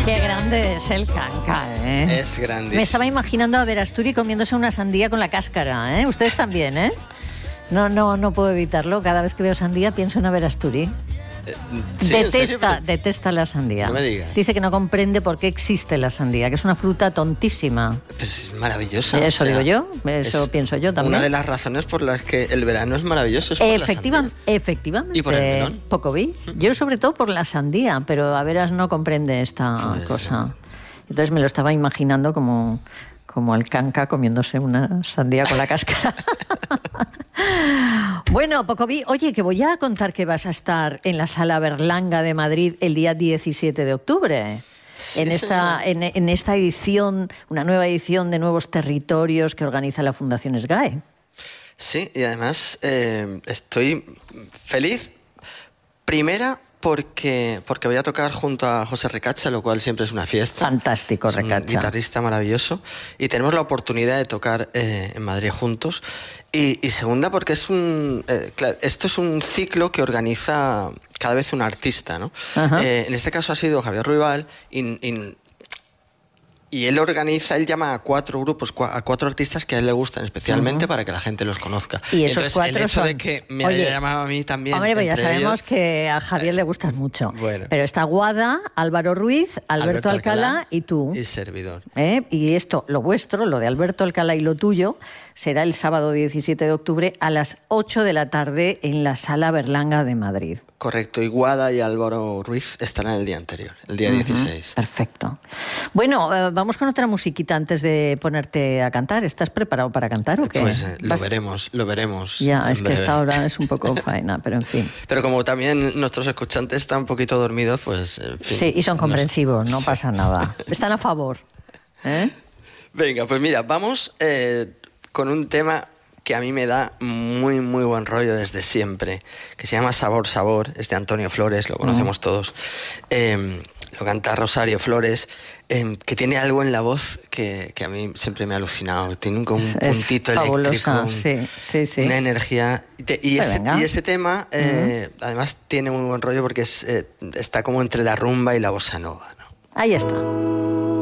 Qué grande es el canca, ¿eh? Es grandísimo. Me estaba imaginando a Verasturi comiéndose una sandía con la cáscara, ¿eh? Ustedes también, ¿eh? No puedo evitarlo. Cada vez que veo sandía pienso en Verasturi. ¿Sí, en serio? Detesta la sandía. No me digas. Dice que no comprende por qué existe la sandía, que es una fruta tontísima. Pero es maravillosa. Eso digo yo, eso pienso yo también. Una de las razones por las que el verano es maravilloso es por la sandía. Efectivamente. ¿Y por el melón? Poco vi. Yo sobre todo por la sandía, pero a veras no comprende esta cosa. Entonces me lo estaba imaginando como el canca comiéndose una sandía con la cáscara. Bueno, Pocoví, oye, que voy a contar que vas a estar en la Sala Berlanga de Madrid el día 17 de octubre. Sí, en esta edición, una nueva edición de Nuevos Territorios que organiza la Fundación SGAE. Sí, y además estoy feliz, primera, porque voy a tocar junto a José Recatxa, lo cual siempre es una fiesta. Fantástico, Recatxa. Es un guitarrista maravilloso. Y tenemos la oportunidad de tocar en Madrid juntos. Y segunda, porque esto es un ciclo que organiza cada vez un artista, ¿no? En este caso ha sido Javier Ruibal y él llama a 4 grupos, a 4 artistas que a él le gustan especialmente para que la gente los conozca. Y esos entonces, 4 el hecho son... de que me haya llamado a mí también. Hombre, pues ya entre sabemos ellos, que a Javier le gustas mucho. Bueno. Pero está Guada, Álvaro Ruiz, Alberto Alcalá y tú. Y servidor. Y esto, lo vuestro, lo de Alberto Alcalá y lo tuyo, será el sábado 17 de octubre a las 8 de la tarde en la Sala Berlanga de Madrid. Correcto, y Guada y Álvaro Ruiz estarán el día anterior, el día 16. Perfecto. Bueno, vamos con otra musiquita antes de ponerte a cantar. ¿Estás preparado para cantar o qué? Pues lo veremos. Ya, es que breve. esta hora es un poco faena, pero en fin. Pero como también nuestros escuchantes están un poquito dormidos, pues en fin. Sí, y son comprensivos, no pasa nada. Están a favor. Venga, pues mira, vamos con un tema que a mí me da muy, muy buen rollo desde siempre, que se llama Sabor, Sabor, es de Antonio Flores, lo conocemos todos. Lo canta Rosario Flores, que tiene algo en la voz que a mí siempre me ha alucinado. Tiene un puntito eléctrico, sí. una energía. Y este tema, además, tiene muy buen rollo porque está como entre la rumba y la bossa nova, ¿no? Ahí está.